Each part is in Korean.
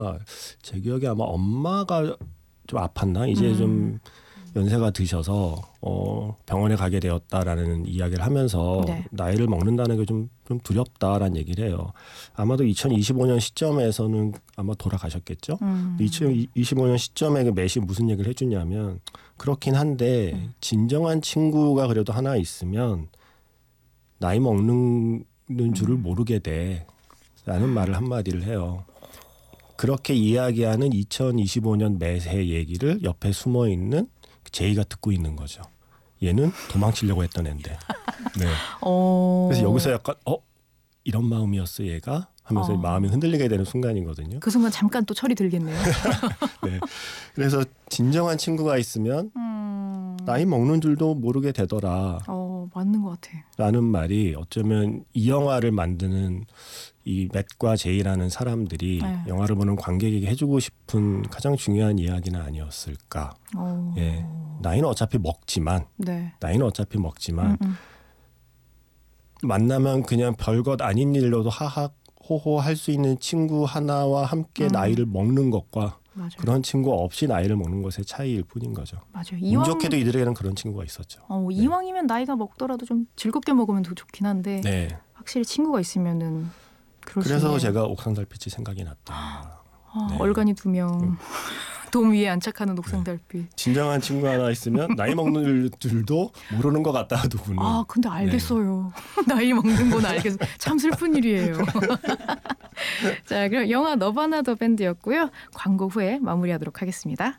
제 기억에 아마 엄마가 좀 아팠나? 이제 좀 연세가 드셔서 병원에 가게 되었다라는 이야기를 하면서 네. 나이를 먹는다는 게 좀 두렵다라는 얘기를 해요. 아마도 2025년 시점에서는 아마 돌아가셨겠죠. 2025년 시점에 매시 무슨 얘기를 해주냐면 그렇긴 한데 진정한 친구가 그래도 하나 있으면 나이 먹는 줄을 모르게 돼라는 말을 한마디를 해요. 그렇게 이야기하는 2025년 매해 얘기를 옆에 숨어있는 제이가 듣고 있는 거죠. 얘는 도망치려고 했던 앤데. 네. 그래서 여기서 약간 이런 마음이었어 얘가 하면서 마음이 흔들리게 되는 순간이거든요. 그 순간 잠깐 또 철이 들겠네요. 네. 그래서 진정한 친구가 있으면 나이 먹는 줄도 모르게 되더라. 맞는 것 같아. 라는 말이 어쩌면 이 영화를 만드는 이 맷과 제이라는 사람들이 네. 영화를 보는 관객에게 해주고 싶은 가장 중요한 이야기는 아니었을까. 예. 나이는 어차피 먹지만 네. 만나면 그냥 별것 아닌 일로도 하하호호 할 수 있는 친구 하나와 함께 나이를 먹는 것과 맞아요. 그런 친구 없이 나이를 먹는 것의 차이일 뿐인 거죠. 맞아요. 운 좋게도 이들에게는 그런 친구가 있었죠. 이왕이면 나이가 먹더라도 좀 즐겁게 먹으면 더 좋긴 한데 네. 확실히 친구가 있으면은 그럴 수 그래서 있네요. 제가 옥상달빛이 생각이 났다. 네. 얼간이 2명 돔 위에 안착하는 옥상달빛. 진정한 친구 하나 있으면 나이 먹는 줄도 모르는 것 같다 누구는. 근데 알겠어요. 네. 나이 먹는 건 알겠어. 참 슬픈 일이에요. 자, 그럼 영화 너바나 더 밴드였고요. 광고 후에 마무리하도록 하겠습니다.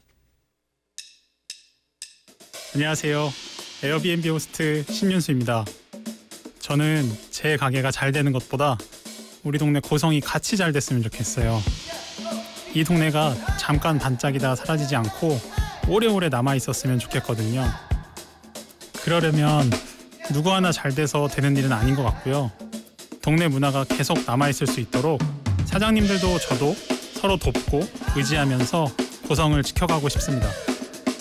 안녕하세요. 에어비앤비 호스트 신윤수입니다. 저는 제 가게가 잘 되는 것보다 우리 동네 고성이 같이 잘 됐으면 좋겠어요. 이 동네가 잠깐 반짝이다 사라지지 않고 오래오래 남아있었으면 좋겠거든요. 그러려면 누구 하나 잘 돼서 되는 일은 아닌 것 같고요. 동네 문화가 계속 남아있을 수 있도록 사장님들도 저도 서로 돕고 의지하면서 고성을 지켜가고 싶습니다.